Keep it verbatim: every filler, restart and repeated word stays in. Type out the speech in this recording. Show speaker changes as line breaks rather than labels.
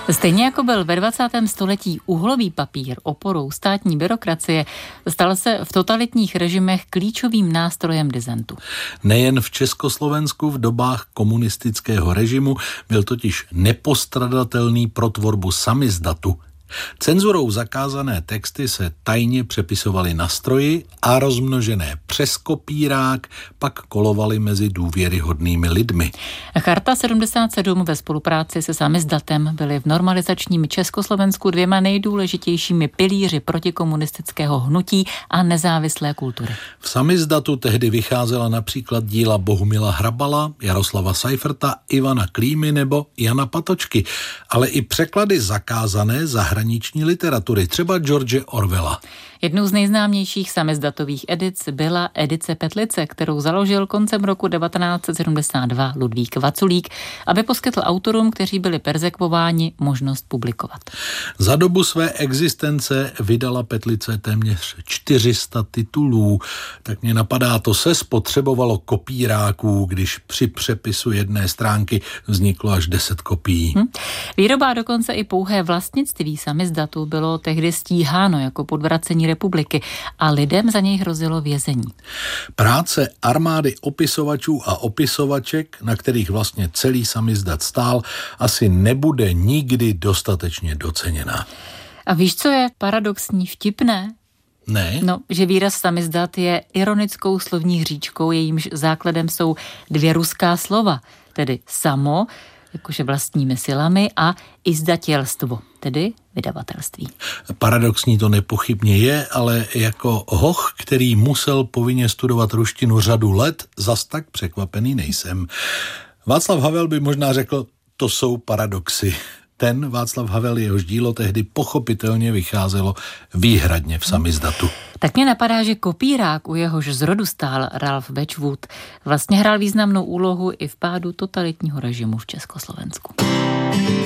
Stejně jako byl ve dvacátém století uhlový papír oporou státní byrokracie, stal se v totalitních režimech klíčovým nástrojem disentu.
Nejen v Československu v dobách komunistického režimu byl totiž nepostradatelný pro tvorbu samizdatu. Cenzurou zakázané texty se tajně přepisovaly na stroji a rozmnožené přes kopírák pak kolovaly mezi důvěryhodnými lidmi.
Charta sedmdesát sedm ve spolupráci se samizdatem byly v normalizačním Československu dvěma nejdůležitějšími pilíři protikomunistického hnutí a nezávislé kultury.
V samizdatu tehdy vycházela například díla Bohumila Hrabala, Jaroslava Seiferta, Ivana Klímy nebo Jana Patočky, ale i překlady zakázané zahraniční literatury, třeba George Orwella.
Jednou z nejznámějších samizdatových edic byla edice Petlice, kterou založil koncem roku devatenáct set sedmdesát dva Ludvík Vaculík, aby poskytl autorům, kteří byli perzekvováni, možnost publikovat.
Za dobu své existence vydala Petlice téměř čtyři sta titulů. Tak mě napadá, to se spotřebovalo kopíráků, když při přepisu jedné stránky vzniklo až deset kopií.
Hm. Výroba, dokonce i pouhé vlastnictví samizdatu bylo tehdy stíháno jako podvracení republiky a lidem za něj hrozilo vězení.
Práce armády opisovačů a opisovaček, na kterých vlastně celý samizdat stál, asi nebude nikdy dostatečně doceněná.
A víš, co je paradoxní, vtipné?
Ne?
No, že výraz samizdat je ironickou slovní hříčkou, jejímž základem jsou dvě ruská slova, tedy samo, jakože vlastními silami, a izdatelstvo, tedy vydavatelství.
Paradoxní to nepochybně je, ale jako hoch, který musel povinně studovat ruštinu řadu let, zas tak překvapený nejsem. Václav Havel by možná řekl, to jsou paradoxy. Ten Václav Havel, jehož dílo tehdy pochopitelně vycházelo výhradně v samizdatu.
Tak mě napadá, že kopírák, u jehož zrodu stál Ralph Wedgwood, vlastně hrál významnou úlohu i v pádu totalitního režimu v Československu.